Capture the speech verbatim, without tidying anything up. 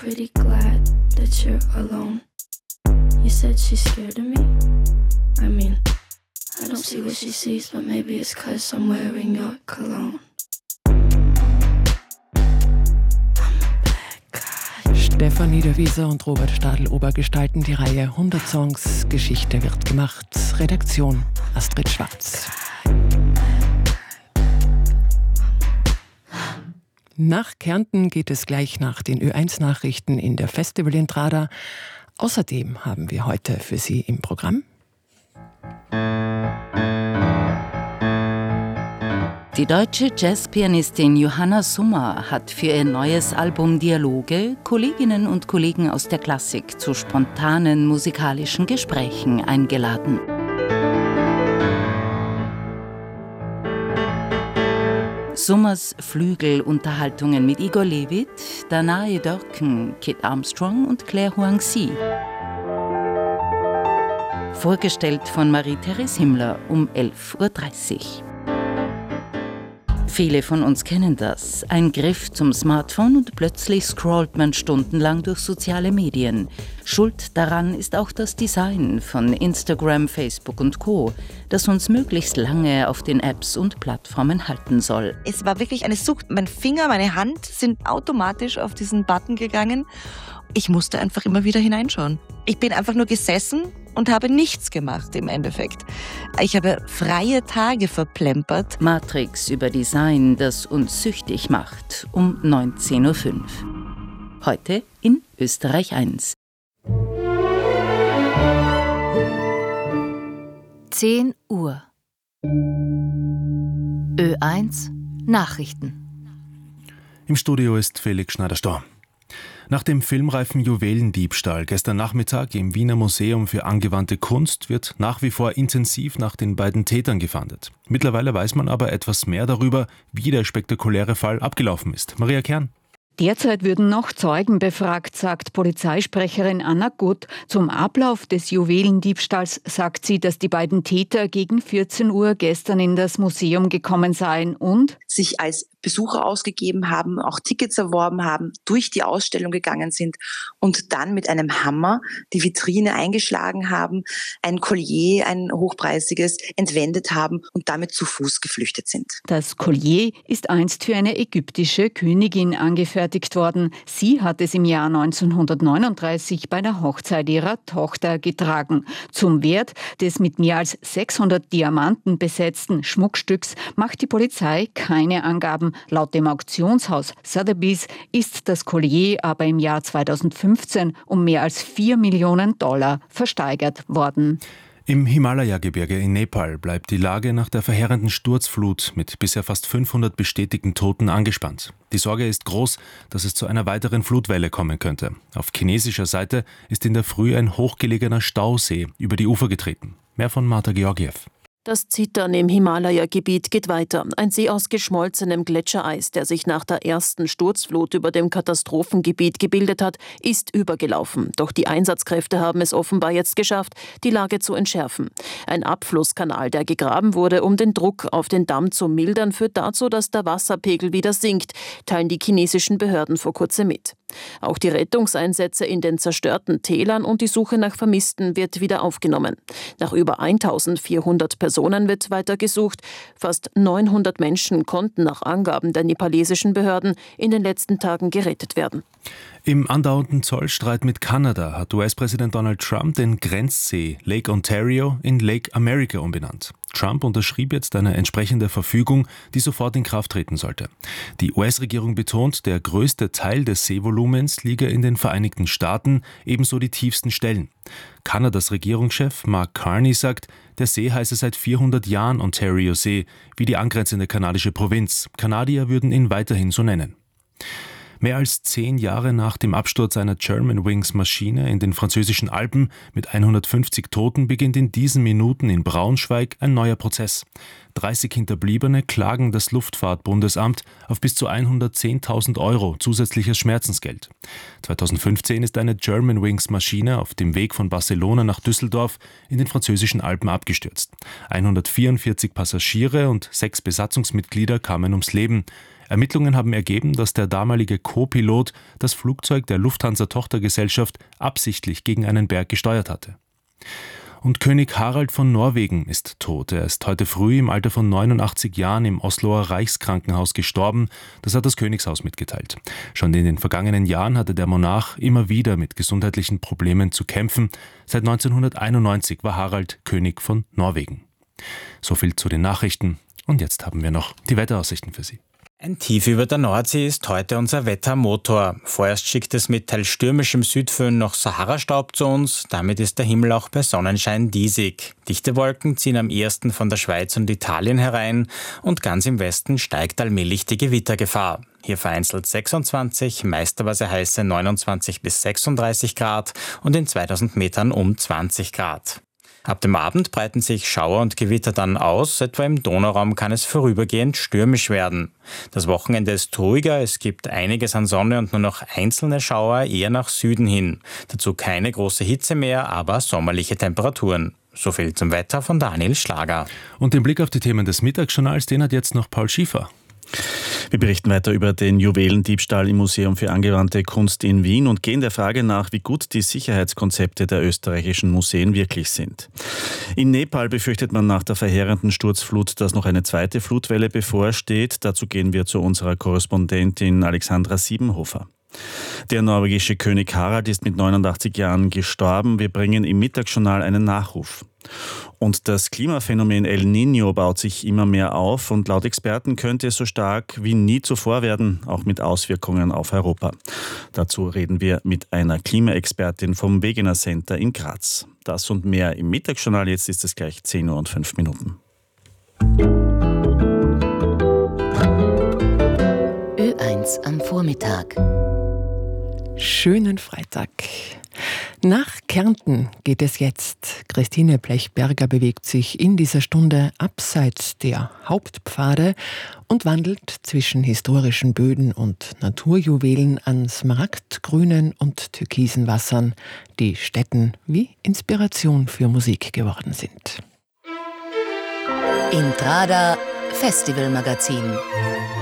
pretty glad that you're alone. You said she's scared of me? I mean, I don't see what she sees, but maybe it's 'cause I'm wearing your cologne. Stefanie de Wieser und Robert Stadl-Ober gestalten die Reihe hundert Songs. Geschichte wird gemacht. Redaktion Astrid Schwarz. Nach Kärnten geht es gleich nach den Ö eins Nachrichten in der Festivalentrada. Außerdem haben wir heute für Sie im Programm die deutsche Jazzpianistin Johanna Summer hat für ihr neues Album Dialoge Kolleginnen und Kollegen aus der Klassik zu spontanen musikalischen Gesprächen eingeladen. Summers Flügelunterhaltungen mit Igor Levit, Danae Dörken, Kit Armstrong und Claire Huangzi. Vorgestellt von Marie-Therese Himmler um elf Uhr dreißig. Viele von uns kennen das. Ein Griff zum Smartphone und plötzlich scrollt man stundenlang durch soziale Medien. Schuld daran ist auch das Design von Instagram, Facebook und Co., das uns möglichst lange auf den Apps und Plattformen halten soll. Es war wirklich eine Sucht. Mein Finger, meine Hand sind automatisch auf diesen Button gegangen. Ich musste einfach immer wieder hineinschauen. Ich bin einfach nur gesessen und habe nichts gemacht im Endeffekt. Ich habe freie Tage verplempert. Matrix über Design, das uns süchtig macht, um neunzehn Uhr fünf. Heute in Österreich eins. zehn Uhr. Ö eins Nachrichten. Im Studio ist Felix Schneider-Storr. Nach dem filmreifen Juwelendiebstahl gestern Nachmittag im Wiener Museum für angewandte Kunst wird nach wie vor intensiv nach den beiden Tätern gefahndet. Mittlerweile weiß man aber etwas mehr darüber, wie der spektakuläre Fall abgelaufen ist. Maria Kern. Derzeit würden noch Zeugen befragt, sagt Polizeisprecherin Anna Gutt. Zum Ablauf des Juwelendiebstahls sagt sie, dass die beiden Täter gegen vierzehn Uhr gestern in das Museum gekommen seien und sich als Besucher ausgegeben haben, auch Tickets erworben haben, durch die Ausstellung gegangen sind und dann mit einem Hammer die Vitrine eingeschlagen haben, ein Collier, ein hochpreisiges, entwendet haben und damit zu Fuß geflüchtet sind. Das Collier ist einst für eine ägyptische Königin angefertigt worden. Sie hat es im Jahr neunzehnhundertneununddreißig bei der Hochzeit ihrer Tochter getragen. Zum Wert des mit mehr als sechshundert Diamanten besetzten Schmuckstücks macht die Polizei keine Angaben. Laut dem Auktionshaus Sotheby's ist das Collier aber im Jahr zweitausendfünfzehn um mehr als vier Millionen Dollar versteigert worden. Im Himalaya-Gebirge in Nepal bleibt die Lage nach der verheerenden Sturzflut mit bisher fast fünfhundert bestätigten Toten angespannt. Die Sorge ist groß, dass es zu einer weiteren Flutwelle kommen könnte. Auf chinesischer Seite ist in der Früh ein hochgelegener Stausee über die Ufer getreten. Mehr von Marta Georgiev. Das Zittern im Himalaya-Gebiet geht weiter. Ein See aus geschmolzenem Gletschereis, der sich nach der ersten Sturzflut über dem Katastrophengebiet gebildet hat, ist übergelaufen. Doch die Einsatzkräfte haben es offenbar jetzt geschafft, die Lage zu entschärfen. Ein Abflusskanal, der gegraben wurde, um den Druck auf den Damm zu mildern, führt dazu, dass der Wasserpegel wieder sinkt, teilen die chinesischen Behörden vor kurzem mit. Auch die Rettungseinsätze in den zerstörten Tälern und die Suche nach Vermissten wird wieder aufgenommen. Nach über eintausendvierhundert Personen wird weiter gesucht. Fast neunhundert Menschen konnten nach Angaben der nepalesischen Behörden in den letzten Tagen gerettet werden. Im andauernden Zollstreit mit Kanada hat U S-Präsident Donald Trump den Grenzsee Lake Ontario in Lake America umbenannt. Trump unterschrieb jetzt eine entsprechende Verfügung, die sofort in Kraft treten sollte. Die U S-Regierung betont, der größte Teil des Seevolumens liege in den Vereinigten Staaten, ebenso die tiefsten Stellen. Kanadas Regierungschef Mark Carney sagt, der See heiße seit vierhundert Jahren Ontario-See, wie die angrenzende kanadische Provinz. Kanadier würden ihn weiterhin so nennen. Mehr als zehn Jahre nach dem Absturz einer Germanwings-Maschine in den französischen Alpen mit hundertfünfzig Toten beginnt in diesen Minuten in Braunschweig ein neuer Prozess. dreißig Hinterbliebene klagen das Luftfahrtbundesamt auf bis zu hundertzehntausend Euro zusätzliches Schmerzensgeld. zweitausendfünfzehn ist eine Germanwings-Maschine auf dem Weg von Barcelona nach Düsseldorf in den französischen Alpen abgestürzt. hundertvierundvierzig Passagiere und sechs Besatzungsmitglieder kamen ums Leben. Ermittlungen haben ergeben, dass der damalige Co-Pilot das Flugzeug der Lufthansa-Tochtergesellschaft absichtlich gegen einen Berg gesteuert hatte. Und König Harald von Norwegen ist tot. Er ist heute früh im Alter von neunundachtzig Jahren im Osloer Reichskrankenhaus gestorben. Das hat das Königshaus mitgeteilt. Schon in den vergangenen Jahren hatte der Monarch immer wieder mit gesundheitlichen Problemen zu kämpfen. Seit neunzehnhunderteinundneunzig war Harald König von Norwegen. So viel zu den Nachrichten. Und jetzt haben wir noch die Wetteraussichten für Sie. Ein Tief über der Nordsee ist heute unser Wettermotor. Vorerst schickt es mit teils stürmischem Südföhn noch Sahara-Staub zu uns. Damit ist der Himmel auch bei Sonnenschein diesig. Dichte Wolken ziehen am ehesten von der Schweiz und Italien herein und ganz im Westen steigt allmählich die Gewittergefahr. Hier vereinzelt sechsundzwanzig, meisterweise heiße neunundzwanzig bis sechsunddreißig Grad und in zweitausend Metern um zwanzig Grad. Ab dem Abend breiten sich Schauer und Gewitter dann aus, etwa im Donauraum kann es vorübergehend stürmisch werden. Das Wochenende ist ruhiger, es gibt einiges an Sonne und nur noch einzelne Schauer eher nach Süden hin. Dazu keine große Hitze mehr, aber sommerliche Temperaturen. So viel zum Wetter von Daniel Schlager. Und den Blick auf die Themen des Mittagsjournals, den hat jetzt noch Paul Schiefer. Wir berichten weiter über den Juwelendiebstahl im Museum für angewandte Kunst in Wien und gehen der Frage nach, wie gut die Sicherheitskonzepte der österreichischen Museen wirklich sind. In Nepal befürchtet man nach der verheerenden Sturzflut, dass noch eine zweite Flutwelle bevorsteht. Dazu gehen wir zu unserer Korrespondentin Alexandra Siebenhofer. Der norwegische König Harald ist mit neunundachtzig Jahren gestorben. Wir bringen im Mittagsjournal einen Nachruf. Und das Klimaphänomen El Niño baut sich immer mehr auf und laut Experten könnte es so stark wie nie zuvor werden, auch mit Auswirkungen auf Europa. Dazu reden wir mit einer Klimaexpertin vom Wegener Center in Graz. Das und mehr im Mittagsjournal. Jetzt ist es gleich zehn Uhr und fünf Minuten. Ö eins am Vormittag. Schönen Freitag. Nach Kärnten geht es jetzt. Christine Blechberger bewegt sich in dieser Stunde abseits der Hauptpfade und wandelt zwischen historischen Böden und Naturjuwelen an smaragdgrünen und türkisen Wassern, die Städten wie Inspiration für Musik geworden sind. Intrada Festivalmagazin.